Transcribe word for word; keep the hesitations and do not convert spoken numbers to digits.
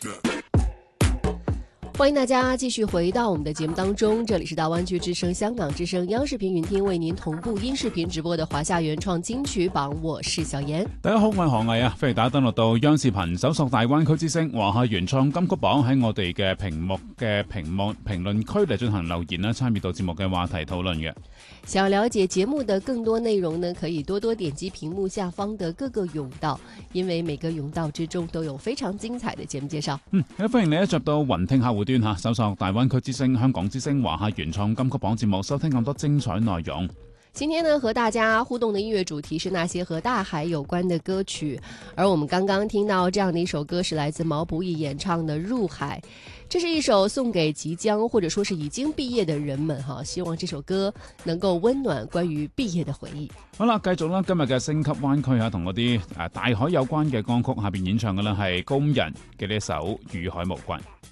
欢迎大家继续回到我们的節目當中，這裡是大灣區之聲、香港之聲、央視頻雲聽為您同步音視頻直播的華夏原創金曲榜，我是小妍。 大家好，我係何毅啊，歡迎大家登錄到央視頻搜索大灣區之聲華夏原創金曲榜，喺我哋嘅屏幕嘅屏幕評論區嚟進行留言啦，參與到節目嘅話題討論嘅。 想了解節目的更多內容呢，可以多多點擊屏幕下方的各個甬道，因為每個甬道之中都有非常精彩的節目介紹。 嗯，歡迎你一入到雲聽客戶端吓，搜索大灣區之聲、香港之聲、華夏原創金曲榜節目，收聽咁多精彩內容。 今天呢，和大家互動的音樂主題是那些和大海有關的歌曲，而我們剛剛聽到這樣的一首歌是來自毛不易演唱的《入海》，這是一首送給即將或者說是已經畢業的人們哈，希望這首歌能夠溫暖關於畢業的回憶。 好啦，繼續啦，今日嘅星級灣區啊，同嗰啲誒大海有關嘅歌曲，下邊演唱嘅呢係高人嘅呢一首《與海無關》。